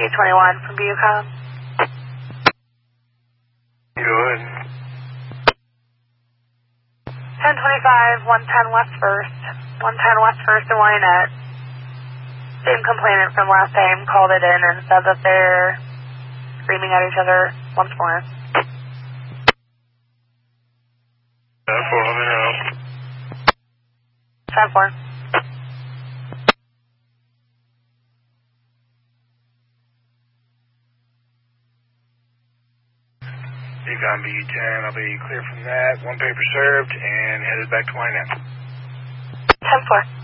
821 from Bucom. Go ahead. 1025, 110 West 1st. 110 West 1st and Wynette. Same complainant from last time called it in and said that they're screaming at each other once more. 10-4, let me know. 10-4. Bucom B10, I'll be clear from that. One paper served and headed back to Wynette. 10-4.